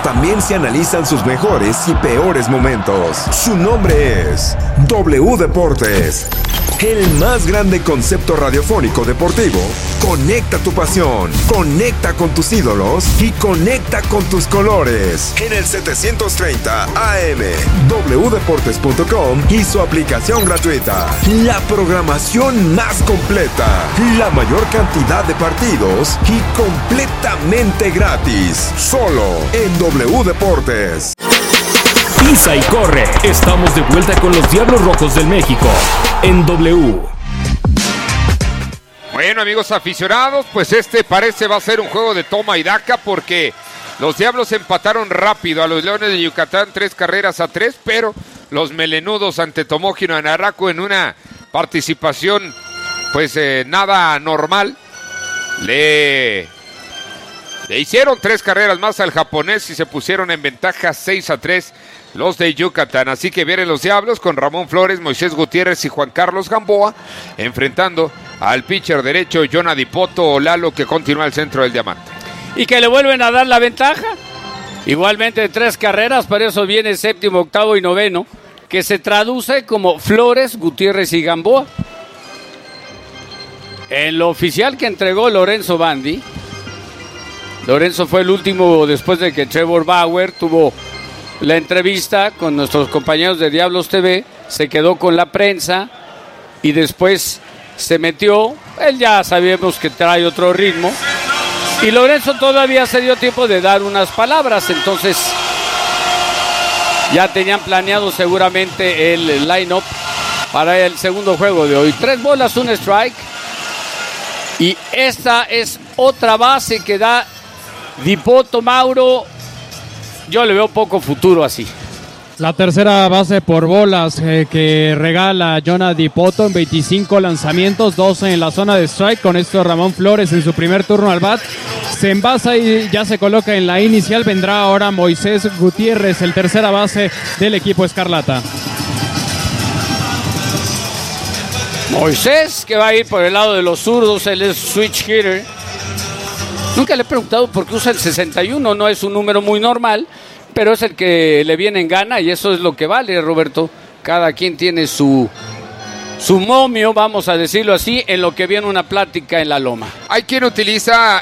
también se analizan sus mejores y peores momentos. Su nombre es W Deportes. El más grande concepto radiofónico deportivo. Conecta tu pasión, conecta con tus ídolos y conecta con tus colores. En el 730 AM, wdeportes.com y su aplicación gratuita. La programación más completa, la mayor cantidad de partidos y completamente gratis. Solo en W Deportes. Pisa y corre. Estamos de vuelta con los Diablos Rojos del México en W. Bueno, amigos aficionados, pues parece va a ser un juego de toma y daca porque los Diablos empataron rápido a los Leones de Yucatán 3-3, pero los melenudos ante Tomógino Anarraco en una participación pues nada normal le hicieron 3 carreras más al japonés y se pusieron en ventaja 6-3 los de Yucatán. Así que vienen los Diablos con Ramón Flores, Moisés Gutiérrez y Juan Carlos Gamboa enfrentando al pitcher derecho Jonah Dipoto o Lalo, que continúa al centro del diamante. Y que le vuelven a dar la ventaja. Igualmente 3 carreras, para eso viene séptimo, octavo y noveno, que se traduce como Flores, Gutiérrez y Gamboa. En lo oficial que entregó Lorenzo Bandi, Lorenzo fue el último después de que Trevor Bauer tuvo la entrevista con nuestros compañeros de Diablos TV, se quedó con la prensa y después se metió. Él ya sabíamos que trae otro ritmo y Lorenzo todavía se dio tiempo de dar unas palabras, entonces ya tenían planeado seguramente el line-up para el segundo juego de hoy. 3 bolas, 1 strike, y esta es otra base que da Dipoto. Mauro, yo le veo poco futuro así. La tercera base por bolas que regala Jonah Dipoto en 25 lanzamientos, 12 en la zona de strike. Con esto Ramón Flores en su primer turno al bat se envasa y ya se coloca en la inicial. Vendrá ahora Moisés Gutiérrez, el tercera base del equipo Escarlata. Moisés, que va a ir por el lado de los zurdos, él es switch hitter. Nunca le he preguntado por qué usa el 61, no es un número muy normal, pero es el que le viene en gana y eso es lo que vale, Roberto. Cada quien tiene su momio, vamos a decirlo así, en lo que viene una plática en la loma. Hay quien utiliza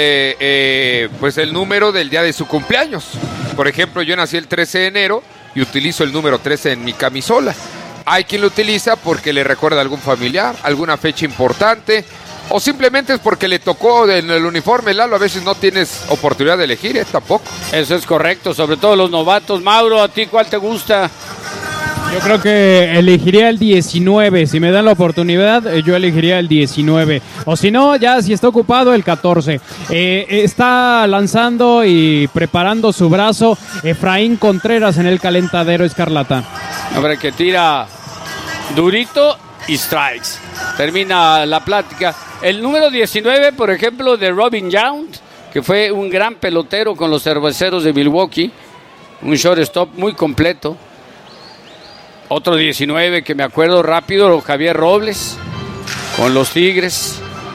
el número del día de su cumpleaños. Por ejemplo, yo nací el 13 de enero y utilizo el número 13 en mi camisola. Hay quien lo utiliza porque le recuerda a algún familiar, alguna fecha importante, o simplemente es porque le tocó en el uniforme, Lalo. A veces no tienes oportunidad de elegir, tampoco. Eso es correcto, sobre todo los novatos. Mauro, ¿a ti cuál te gusta? Yo creo que elegiría el 19. Si me dan la oportunidad, yo elegiría el 19. O si no, ya si está ocupado, el 14. Está lanzando y preparando su brazo Efraín Contreras en el calentadero Escarlata. Hombre, que tira durito y strikes. Termina la plática. El número 19, por ejemplo, de Robin Yount, que fue un gran pelotero con los Cerveceros de Milwaukee. Un shortstop muy completo. Otro 19 que me acuerdo rápido, Javier Robles, con los Tigres.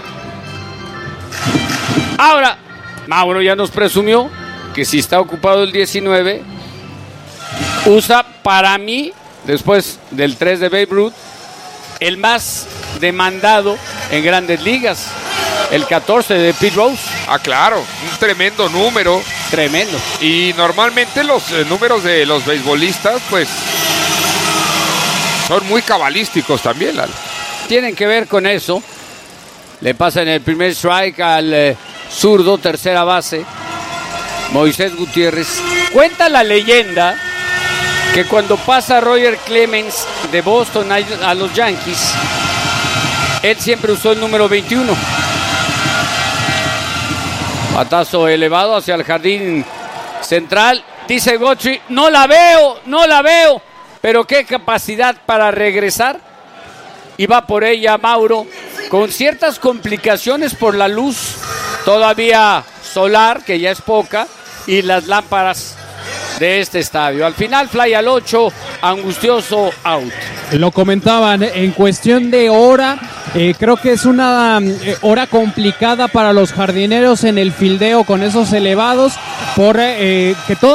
Ahora, Mauro ya nos presumió que si está ocupado el 19, usa para mí, después del 3 de Babe Ruth, el más demandado en Grandes Ligas, el 14 de Pete Rose. Ah, claro, un tremendo número. Tremendo. Y normalmente los números de los beisbolistas, pues, son muy cabalísticos también, Lalo. Tienen que ver con eso. Le pasan el primer strike al zurdo, tercera base, Moisés Gutiérrez. Cuenta la leyenda que cuando pasa Roger Clemens de Boston a los Yankees, él siempre usó el número 21. Batazo elevado hacia el jardín central. Dice Gotri, no la veo. Pero qué capacidad para regresar. Y va por ella Mauro, con ciertas complicaciones por la luz todavía solar, que ya es poca, y las lámparas de este estadio. Al final, fly al 8, angustioso out. Lo comentaban, en cuestión de hora, creo que es una hora complicada para los jardineros en el fildeo con esos elevados, por que todo